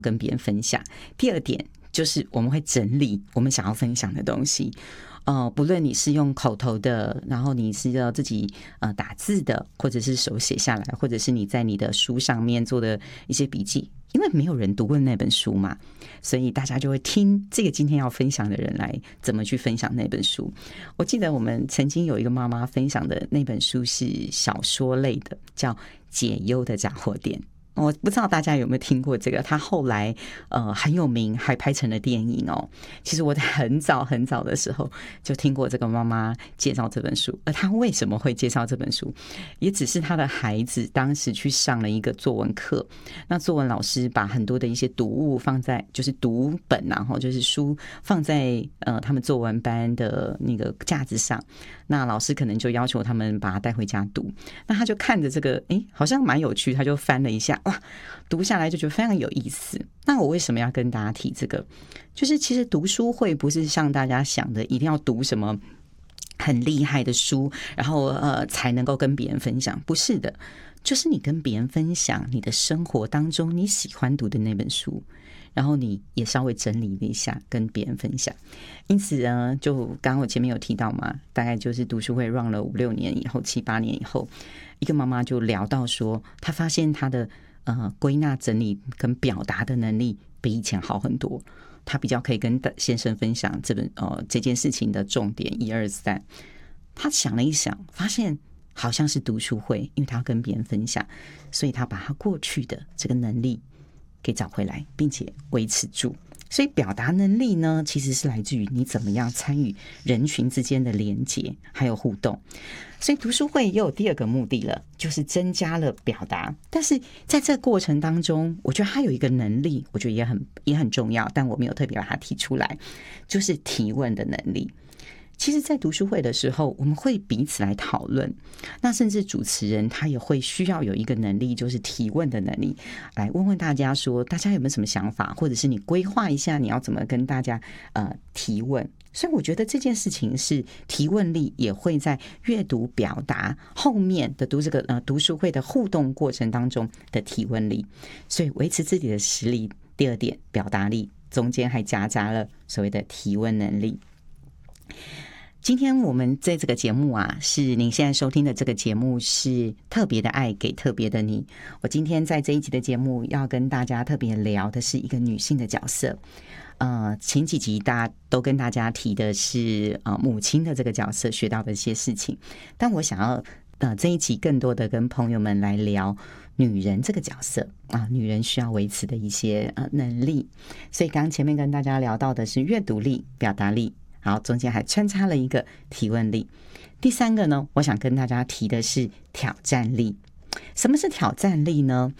跟别人分享。第二点就是我们会整理我们想要分享的东西。不论你是用口头的，然后你是要自己打字的，或者是手写下来，或者是你在你的书上面做的一些笔记，因为没有人读过那本书嘛，所以大家就会听这个今天要分享的人来怎么去分享那本书。我记得我们曾经有一个妈妈分享的那本书是小说类的，叫《解忧的杂货店》。我不知道大家有没有听过这个，他后来很有名，还拍成了电影哦。其实我在很早很早的时候就听过这个妈妈介绍这本书，而她为什么会介绍这本书，也只是她的孩子当时去上了一个作文课，那作文老师把很多的一些读物放在，就是读本啊，就是书放在他们作文班的那个架子上，那老师可能就要求他们把它带回家读，那他就看着这个，好像蛮有趣，他就翻了一下。哇，读下来就觉得非常有意思。那我为什么要跟大家提这个？就是其实读书会不是像大家想的一定要读什么很厉害的书，然后才能够跟别人分享，不是的，就是你跟别人分享你的生活当中你喜欢读的那本书，然后你也稍微整理了一下跟别人分享。因此呢，就刚刚我前面有提到嘛，大概就是读书会 run 了5-6年以后，7-8年以后，一个妈妈就聊到说，她发现她的归纳整理跟表达的能力比以前好很多，她比较可以跟先生分享这件事情的重点1、2、3。她想了一想，发现好像是读书会，因为她要跟别人分享，所以她把她过去的这个能力给找回来，并且维持住。所以表达能力呢，其实是来自于你怎么样参与人群之间的连结还有互动。所以读书会也有第二个目的了，就是增加了表达。但是在这个过程当中，我觉得还有一个能力，我觉得也很重要，但我没有特别把它提出来，就是提问的能力。其实在读书会的时候，我们会彼此来讨论，那甚至主持人他也会需要有一个能力，就是提问的能力，来问问大家说大家有没有什么想法，或者是你规划一下你要怎么跟大家提问。所以我觉得这件事情是提问力也会在阅读表达后面的这个读书会的互动过程当中的提问力。所以维持自己的实力，第二点表达力，中间还夹杂了所谓的提问能力。今天我们在这个节目啊，是您现在收听的这个节目是特别的爱给特别的你。我今天在这一集的节目要跟大家特别聊的是一个女性的角色。前几集大家都跟大家提的是母亲的这个角色学到的一些事情，但我想要这一集更多的跟朋友们来聊女人这个角色啊，女人需要维持的一些能力。所以刚刚前面跟大家聊到的是阅读力、表达力，好，中间还穿插了一个提问力。第三个呢，我想跟大家提的是挑战力。什么是挑战力呢？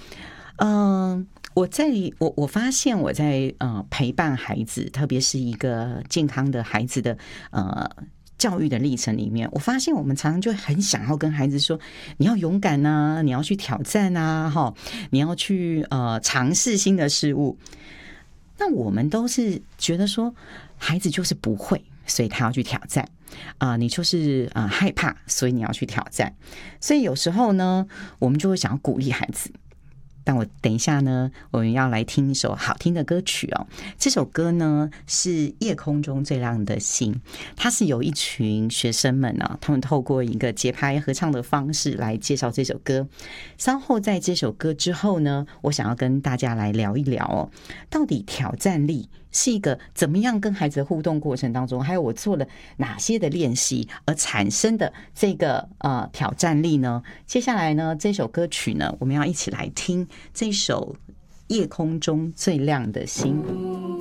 我发现我在陪伴孩子，特别是一个健康的孩子的教育的历程里面，我发现我们常常就很想要跟孩子说，你要勇敢啊，你要去挑战啊，你要去尝试新的事物。那我们都是觉得说，孩子就是不会，所以他要去挑战你就是害怕，所以你要去挑战。所以有时候呢，我们就会想要鼓励孩子。但我等一下呢，我们要来听一首好听的歌曲哦。这首歌呢是夜空中最亮的星，它是有一群学生们呢，他们透过一个节拍合唱的方式来介绍这首歌。稍后在这首歌之后呢，我想要跟大家来聊一聊哦，到底挑战力是一个怎么样跟孩子的互动过程当中，还有我做了哪些的练习而产生的这个挑战力呢？接下来呢，这首歌曲呢，我们要一起来听这首夜空中最亮的星。